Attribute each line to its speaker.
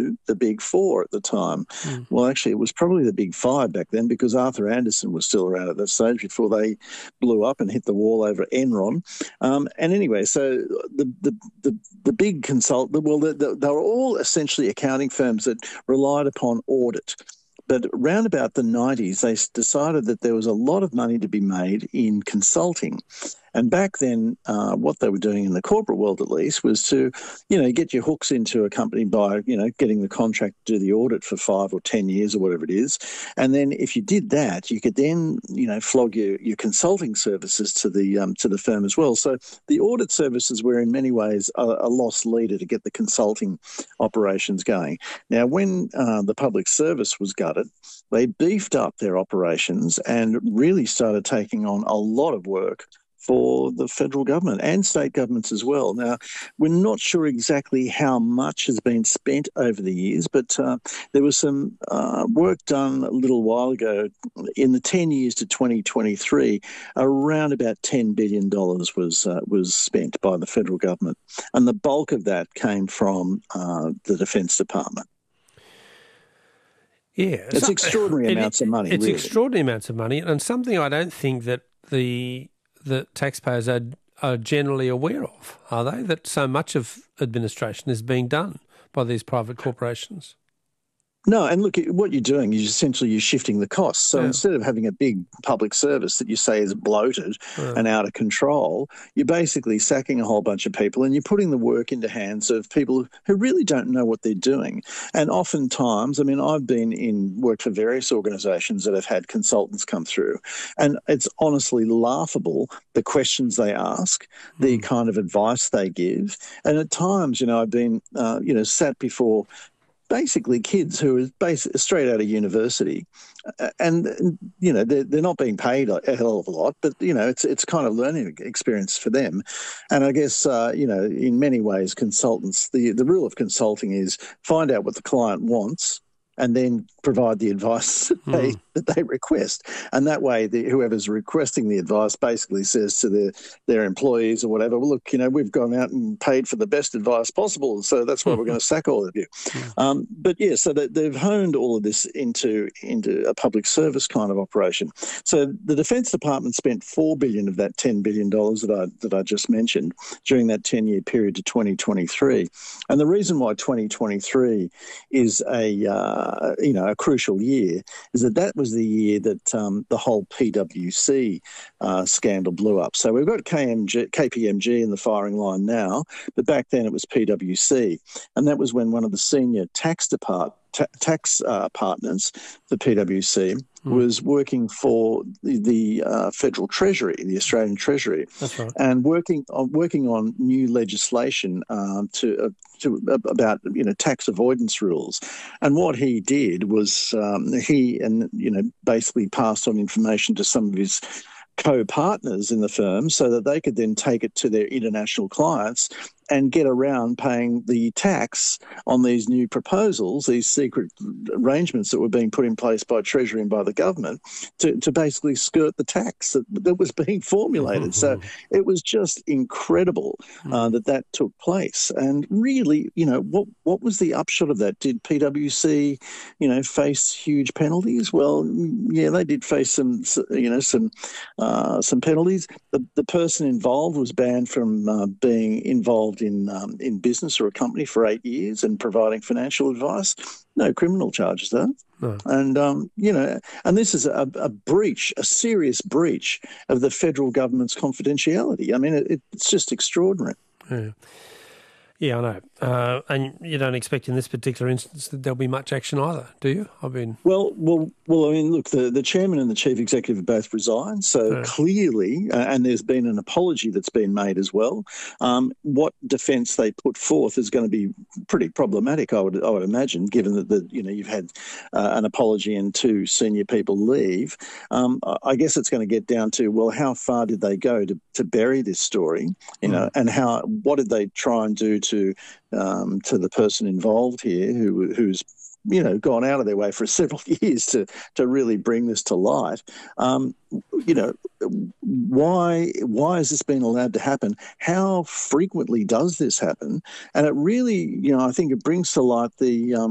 Speaker 1: to the Big Four at the time.
Speaker 2: Mm.
Speaker 1: Well, actually, it was probably the Big Five back then, because Arthur Andersen was still around at that stage before they blew up and hit the wall over Enron. And anyway, so the big consultant, well, they were all essentially accounting firms that relied upon audit. But around about the 90s, they decided that there was a lot of money to be made in consulting. And back then, what they were doing in the corporate world, at least, was to, get your hooks into a company by, getting the contract to do the audit for 5 or 10 years or whatever it is. And then if you did that, you could then, flog your consulting services to the firm as well. So the audit services were in many ways a lost leader to get the consulting operations going. Now, when the public service was gutted, they beefed up their operations and really started taking on a lot of work for the federal government and state governments as well. Now, we're not sure exactly how much has been spent over the years, but there was some work done a little while ago in the 10 years to 2023. Around about $10 billion was spent by the federal government, and the bulk of that came from the Defence Department.
Speaker 2: Yeah,
Speaker 1: it's extraordinary amounts of money.
Speaker 2: It's
Speaker 1: really
Speaker 2: extraordinary amounts of money, and something I don't think that the taxpayers are generally aware of, are they? That so much of administration is being done by these private corporations.
Speaker 1: No, and look, what you're doing is essentially you're shifting the costs. So instead of having a big public service that you say is bloated and out of control, you're basically sacking a whole bunch of people and you're putting the work into hands of people who really don't know what they're doing. And oftentimes, I mean, I've worked for various organisations that have had consultants come through, and it's honestly laughable, the questions they ask, the kind of advice they give. And at times, I've been, sat before basically kids who are straight out of university, and they're not being paid a hell of a lot, but it's kind of learning experience for them. And I guess in many ways, consultants, the rule of consulting is find out what the client wants and then provide the advice that they request. And that way, whoever's requesting the advice basically says to their employees or whatever, well, look, we've gone out and paid for the best advice possible, so that's why we're going to sack all of you. But yeah, so they've honed all of this into a public service kind of operation. So the Defence Department spent $4 billion of that $10 billion that I just mentioned during that 10-year period to 2023. And the reason why 2023 is a crucial year is that was the year that the whole PwC scandal blew up. So we've got KPMG in the firing line now, but back then it was PwC, and that was when one of the senior tax partners for PwC was working for the Federal Treasury, the Australian Treasury.
Speaker 2: That's right.
Speaker 1: And working on new legislation about tax avoidance rules. And what he did was he basically passed on information to some of his co-partners in the firm so that they could then take it to their international clients and get around paying the tax on these new proposals, these secret arrangements that were being put in place by Treasury and by the government to basically skirt the tax that was being formulated. So it was just incredible that took place. And really, what was the upshot of that? Did PwC, face huge penalties? Well, yeah, they did face some penalties. The person involved was banned from being involved in business or a company for 8 years and providing financial advice. No criminal charges though.
Speaker 2: No.
Speaker 1: And and this is a breach, a serious breach of the federal government's confidentiality. I mean, it's just extraordinary.
Speaker 2: Yeah, I know. And you don't expect in this particular instance that there'll be much action either, do you?
Speaker 1: Well, I mean, look, the chairman and the chief executive have both resigned, so clearly, and there's been an apology that's been made as well. What defence they put forth is going to be pretty problematic, I would imagine, given that you've had an apology and 2 senior people leave. I guess it's going to get down to, well, how far did they go to bury this story, and what did they try and do to the person involved here who's gone out of their way for several years to really bring this to light. Why has this been allowed to happen? How frequently does this happen? And it really, I think it brings to light the